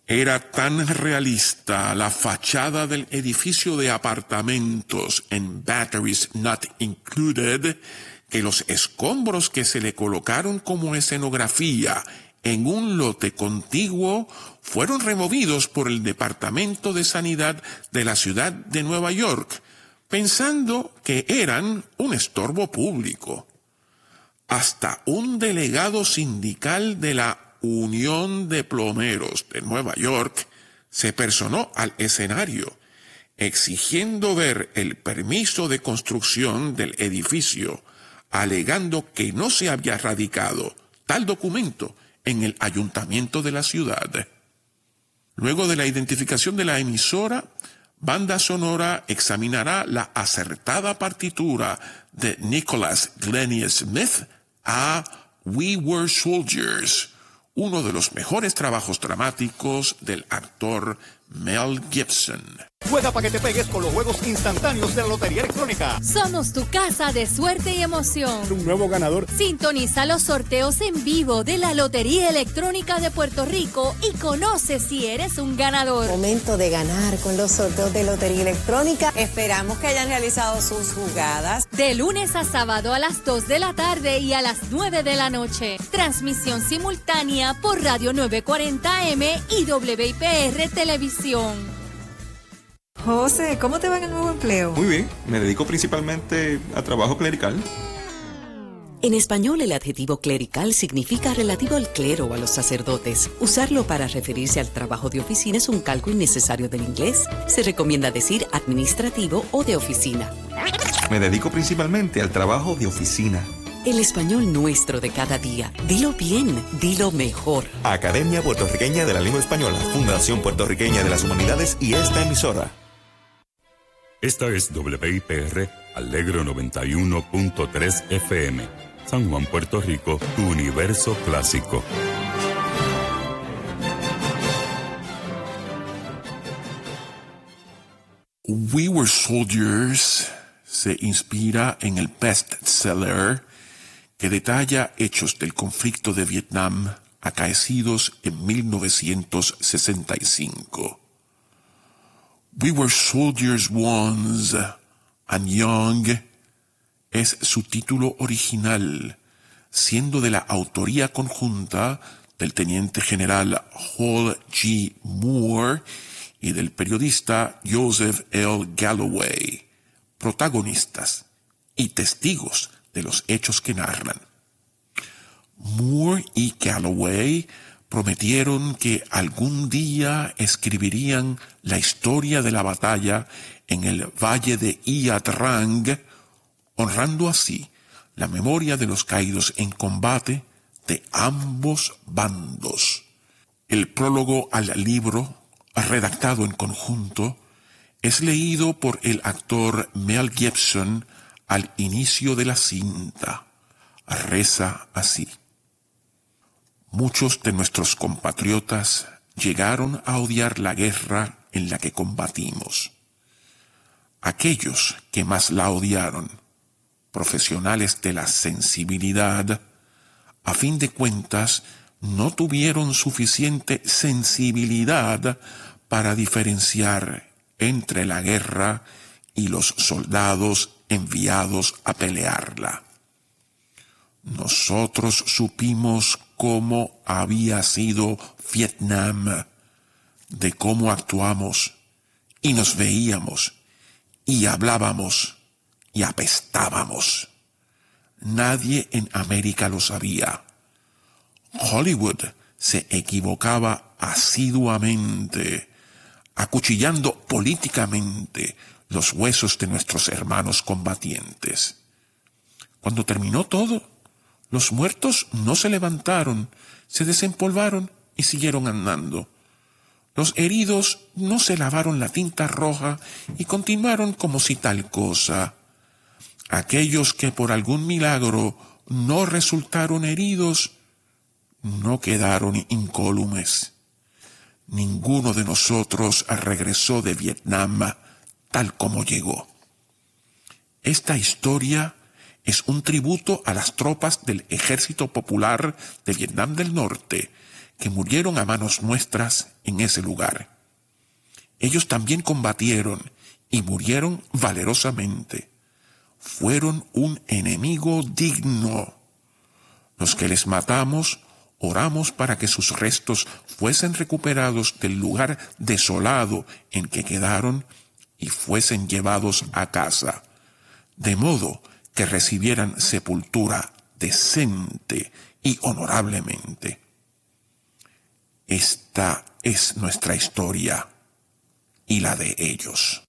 Era tan realista la fachada del edificio de apartamentos en Batteries Not Included que los escombros que se le colocaron como escenografía en un lote contiguo fueron removidos por el Departamento de Sanidad de la ciudad de Nueva York, pensando que eran un estorbo público. Hasta un delegado sindical de la Unión de Plomeros de Nueva York se personó al escenario, exigiendo ver el permiso de construcción del edificio, alegando que no se había radicado tal documento en el ayuntamiento de la ciudad. Luego de la identificación de la emisora, Banda Sonora examinará la acertada partitura de Nicholas Glennie Smith a We Were Soldiers, uno de los mejores trabajos dramáticos del actor Mel Gibson. Juega para que te pegues con los juegos instantáneos de la Lotería Electrónica. Somos tu casa de suerte y emoción. Un nuevo ganador. Sintoniza los sorteos en vivo de la Lotería Electrónica de Puerto Rico y conoce si eres un ganador. Momento de ganar con los sorteos de Lotería Electrónica. Esperamos que hayan realizado sus jugadas. De lunes a sábado a las 2 de la tarde y a las 9 de la noche. Transmisión simultánea por Radio 940M y WIPR Televisión. José, ¿cómo te va en el nuevo empleo? Muy bien, me dedico principalmente a trabajo clerical. En español, el adjetivo clerical significa relativo al clero o a los sacerdotes. Usarlo para referirse al trabajo de oficina es un calco innecesario del inglés. Se recomienda decir administrativo o de oficina. Me dedico principalmente al trabajo de oficina. El español nuestro de cada día. Dilo bien, dilo mejor. Academia Puertorriqueña de la Lengua Española, Fundación Puertorriqueña de las Humanidades y esta emisora. Esta es WIPR Alegro 91.3 FM. San Juan, Puerto Rico, tu universo clásico. We Were Soldiers se inspira en el bestseller que detalla hechos del conflicto de Vietnam acaecidos en 1965. We Were Soldiers Once and Young es su título original, siendo de la autoría conjunta del teniente general Hall G. Moore y del periodista Joseph L. Galloway, protagonistas y testigos de los hechos que narran. Moore y Galloway prometieron que algún día escribirían la historia de la batalla en el valle de Ia Drang, honrando así la memoria de los caídos en combate de ambos bandos. El prólogo al libro, redactado en conjunto, es leído por el actor Mel Gibson al inicio de la cinta. Reza así: muchos de nuestros compatriotas llegaron a odiar la guerra en la que combatimos. Aquellos que más la odiaron, profesionales de la sensibilidad, a fin de cuentas no tuvieron suficiente sensibilidad para diferenciar entre la guerra y los soldados enviados a pelearla. Nosotros supimos cómo había sido Vietnam, de cómo actuamos, y nos veíamos, y hablábamos, y apestábamos. Nadie en América lo sabía. Hollywood se equivocaba asiduamente, acuchillando políticamente los huesos de nuestros hermanos combatientes. Cuando terminó todo, los muertos no se levantaron, se desempolvaron y siguieron andando. Los heridos no se lavaron la tinta roja y continuaron como si tal cosa. Aquellos que por algún milagro no resultaron heridos, no quedaron incólumes. Ninguno de nosotros regresó de Vietnam tal como llegó. Esta historia es un tributo a las tropas del Ejército Popular de Vietnam del Norte, que murieron a manos nuestras en ese lugar. Ellos también combatieron y murieron valerosamente. Fueron un enemigo digno. Los que les matamos, oramos para que sus restos fuesen recuperados del lugar desolado en que quedaron y fuesen llevados a casa, de modo que recibieran sepultura decente y honorablemente. Esta es nuestra historia y la de ellos.